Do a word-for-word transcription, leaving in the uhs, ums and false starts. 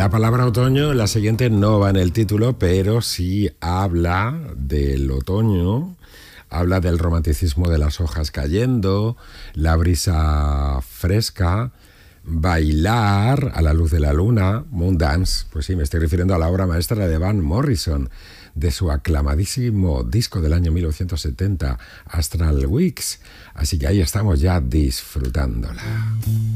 La palabra otoño, la siguiente no va en el título, pero sí habla del otoño, habla del romanticismo de las hojas cayendo, la brisa fresca, bailar a la luz de la luna, Moon Dance. Pues sí, me estoy refiriendo a la obra maestra de Van Morrison, de su aclamadísimo disco del año mil novecientos setenta, Astral Weeks. Así que ahí estamos ya disfrutándola.